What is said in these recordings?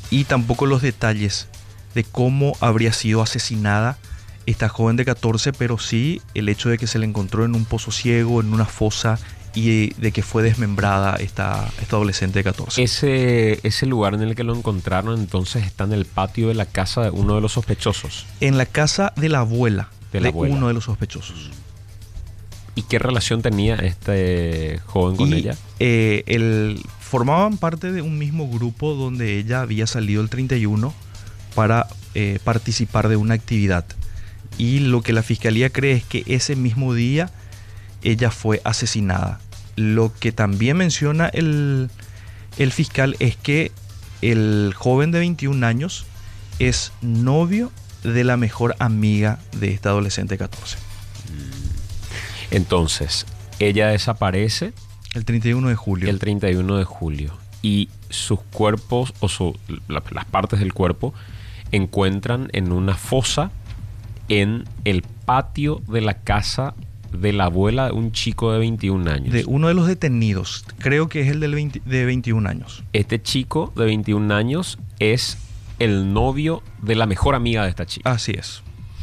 y tampoco los detalles de cómo habría sido asesinada esta joven de 14, pero sí el hecho de que se le encontró en un pozo ciego, en una fosa, y de que fue desmembrada esta adolescente de 14. Ese lugar en el que lo encontraron entonces está en el patio de la casa de uno de los sospechosos. En la casa de la abuela de abuela. uno de los sospechosos. ¿Y qué relación tenía este joven con ella? Formaban parte de un mismo grupo donde ella había salido el 31 para participar de una actividad. Y lo que la fiscalía cree es que ese mismo día ella fue asesinada. Lo que también menciona el fiscal es que el joven de 21 años es novio de la mejor amiga de esta adolescente de 14. Entonces, ella desaparece el 31 de julio. El 31 de julio. Y sus cuerpos, las partes del cuerpo, encuentran en una fosa en el patio de la casa de la abuela de un chico de 21 años. De uno de los detenidos. Creo que es el de 21 años. Este chico de 21 años es el novio de la mejor amiga de esta chica. Así es.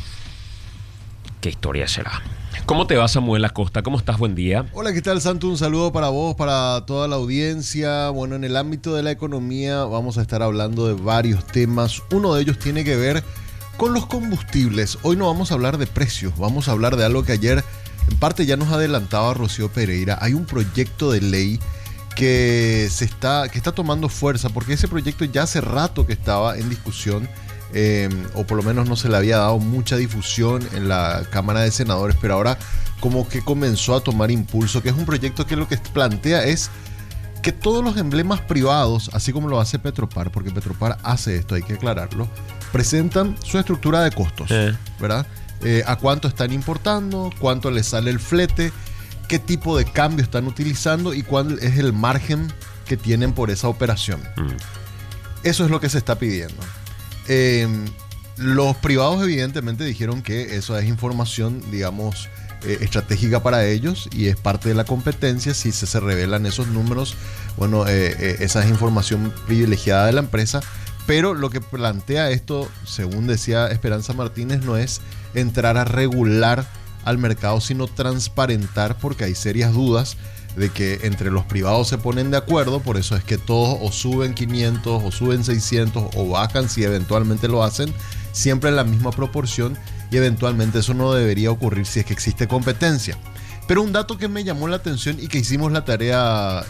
¿Qué historia será? ¿Cómo te va, Samuel Acosta? ¿Cómo estás? Buen día. Hola, ¿qué tal, Santo? Un saludo para vos, para toda la audiencia. Bueno, en el ámbito de la economía vamos a estar hablando de varios temas. Uno de ellos tiene que ver con los combustibles. Hoy no vamos a hablar de precios, vamos a hablar de algo que ayer en parte ya nos adelantaba Rocío Pereira. Hay un proyecto de ley que está tomando fuerza, porque ese proyecto ya hace rato que estaba en discusión, o por lo menos no se le había dado mucha difusión en la Cámara de Senadores, pero ahora como que comenzó a tomar impulso, que es un proyecto que lo que plantea es que todos los emblemas privados, así como lo hace Petropar, porque Petropar hace esto, hay que aclararlo, presentan su estructura de costos, ¿verdad? A cuánto están importando, cuánto les sale el flete, qué tipo de cambio están utilizando y cuál es el margen que tienen por esa operación. Eso es lo que se está pidiendo. Los privados evidentemente dijeron que eso es información, digamos, estratégica para ellos y es parte de la competencia. Si se revelan esos números, bueno, esa es información privilegiada de la empresa. Pero lo que plantea esto, según decía Esperanza Martínez, no es entrar a regular al mercado, sino transparentar, porque hay serias dudas de que entre los privados se ponen de acuerdo. Por eso es que todos o suben 500 o suben 600 o bajan, si eventualmente lo hacen, siempre en la misma proporción, y eventualmente eso no debería ocurrir si es que existe competencia. Pero un dato que me llamó la atención y que hicimos la tarea,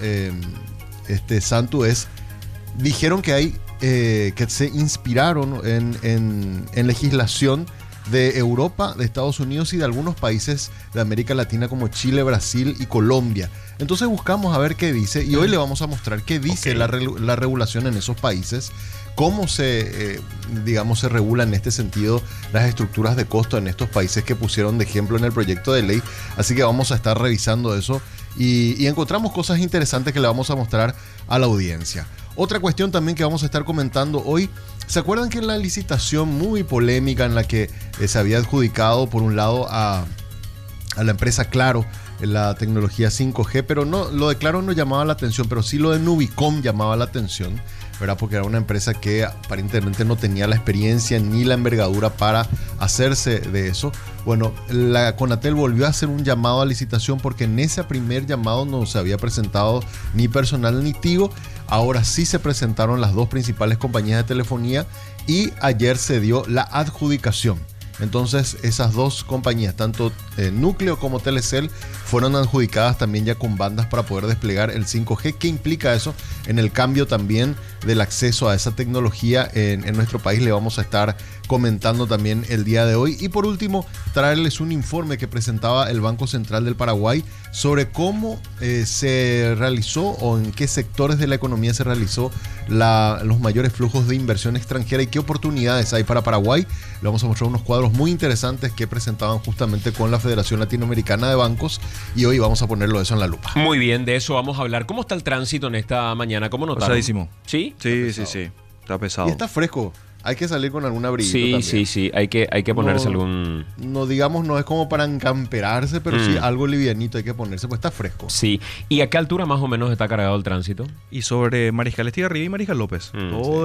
Santu, es, dijeron que hay que se inspiraron en legislación de Europa, de Estados Unidos y de algunos países de América Latina como Chile, Brasil y Colombia. Entonces buscamos a ver qué dice, y hoy le vamos a mostrar qué dice la regulación en esos países, cómo se regula en este sentido las estructuras de costo en estos países que pusieron de ejemplo en el proyecto de ley. Así que vamos a estar revisando eso y encontramos cosas interesantes que le vamos a mostrar a la audiencia. Otra cuestión también que vamos a estar comentando hoy, ¿se acuerdan que en la licitación muy polémica en la que se había adjudicado por un lado a la empresa Claro la tecnología 5G, pero no, lo de Claro no llamaba la atención, pero sí lo de Nubicom llamaba la atención, ¿verdad? Porque era una empresa que aparentemente no tenía la experiencia ni la envergadura para hacerse de eso. Bueno, la Conatel volvió a hacer un llamado a licitación porque en ese primer llamado no se había presentado ni personal ni Tigo. Ahora sí se presentaron las dos principales compañías de telefonía y ayer se dio la adjudicación. Entonces esas dos compañías, tanto Núcleo como Telecel, fueron adjudicadas también ya con bandas para poder desplegar el 5G. ¿Qué implica eso? En el cambio también del acceso a esa tecnología en nuestro país, le vamos a estar comentando también el día de hoy. Y por último, traerles un informe que presentaba el Banco Central del Paraguay sobre cómo se realizó o en qué sectores de la economía se realizó los mayores flujos de inversión extranjera y qué oportunidades hay para Paraguay. Le vamos a mostrar unos cuadros muy interesantes que presentaban justamente con la Federación Latinoamericana de Bancos, y hoy vamos a ponerlo eso en la lupa. Muy bien, de eso vamos a hablar. ¿Cómo está el tránsito en esta mañana? ¿Cómo notaron? Pesadísimo. ¿Sí? Sí. Está pesado. Y está fresco. Hay que salir con algún abrigo Sí, también. sí. Hay que ponerse algún... No, digamos, no es como para encamperarse, pero sí algo livianito hay que ponerse, pues está fresco. Sí. ¿Y a qué altura más o menos está cargado el tránsito? Y sobre Mariscal Estigarribia y Mariscal López. Todo